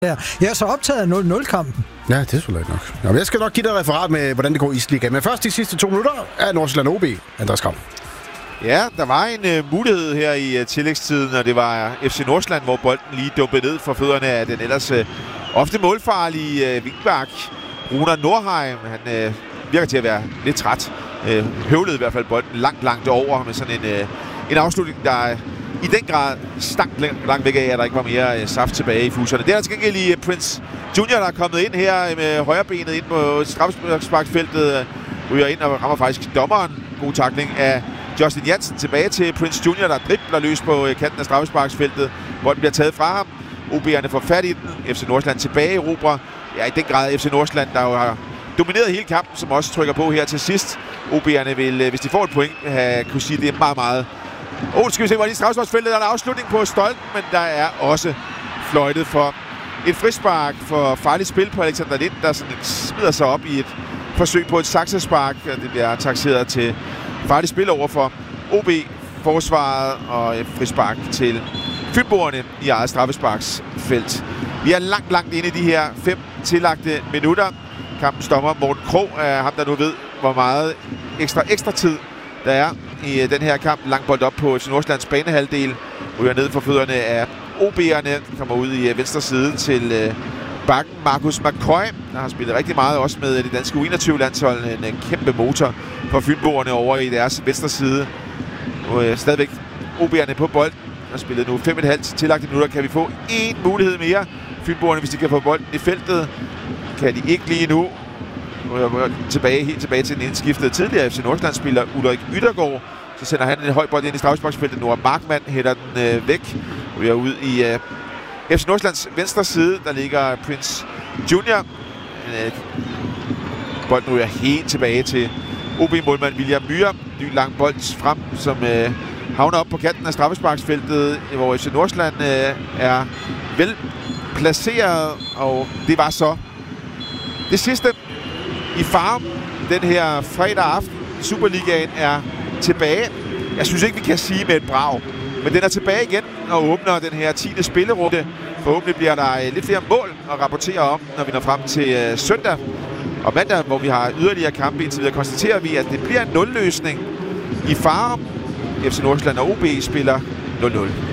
Jeg er så optaget af 0-0-kampen. Ja, det er selvfølgelig nok. Nå, jeg skal nok give dig et referat med, hvordan det går i Isliga. Men først de sidste 2 minutter er Nordsjælland OB. Andreas Kram. Ja, der var en mulighed her i tillægstiden, og det var FC Nordsjælland, hvor bolden lige dumpede ned for fødderne af den ellers ofte målfarlige wingback Runar Nordheim. Han virker til at være lidt træt. Høvlede i hvert fald bolden langt over med sådan en afslutning, der i den grad stank langt væk af, at der ikke var mere saft tilbage i fuserne. Det er til gengæld lige Prince Junior, der er kommet ind her med højrebenet ind på straffesparksfeltet. Ryger ind og rammer faktisk dommeren. God tackling af Justin Jansen. Tilbage til Prince Junior, der dribler løs på kanten af straffesparksfeltet. Bolden bliver taget fra ham. OB'erne får fat i den. FC Nordsjælland tilbage i Robra. Ja, i den grad FC Nordsjælland, der jo har domineret hele kampen, som også trykker på her til sidst. OB'erne vil, hvis de får et point, kunne sige, at det er meget. Skal vi se, hvor de straffesparksfeltet er en afslutning på stolpen, men der er også fløjtet for et frispark for farligt spil på Alexander Lind, der sådan smider sig op i et forsøg på et saksespark. Det bliver takseret til farligt spil over for OB-forsvaret og et frispark til fynboerne i eget straffesparksfelt. Vi er langt inde i de her 5 tillagte minutter. Kampens dommer Morten Krog er ham, der nu ved, hvor meget ekstra tid der er i den her kamp. Lang bold op på FC Nordsjællands banehalvdel. Ryger ned for fødderne af OB'erne. Kommer ud i venstre side til bakken Marcus McCoy, der har spillet rigtig meget også med det danske U21-landshold. En kæmpe motor for fynboerne over i deres venstre side. Stadigvæk OB'erne på bolden. Der har spillet nu 5,5 tillagte minutter. Kan vi få en mulighed mere? Fynboerne, hvis de kan få bolden i feltet, kan de ikke lige nu. Helt tilbage til den indskiftede tidligere FC Nordsjælland-spiller Ulrik Yttergaard. Så sender han en høj bold ind i straffesparksfeltet. Nora Markmann hætter den væk. Vi er ude i FC Nordsjællands venstre side. Der ligger Prince Junior. Bolden ryger helt tilbage til OB-målmand William Myhre. Ny lang bold frem, som havner op på kanten af straffesparksfeltet, hvor FC Nordsjælland er vel placeret. Og det var så det sidste i farm den her fredag aften. Superligaen er tilbage. Jeg synes ikke, vi kan sige med et brag, men den er tilbage igen og åbner den her 10. spillerunde. Forhåbentlig bliver der lidt flere mål at rapportere om, når vi når frem til søndag og mandag, hvor vi har yderligere kampe. Indtil videre konstaterer vi, at det bliver en nulløsning i farm. FC Nordsjælland og OB spiller 0-0.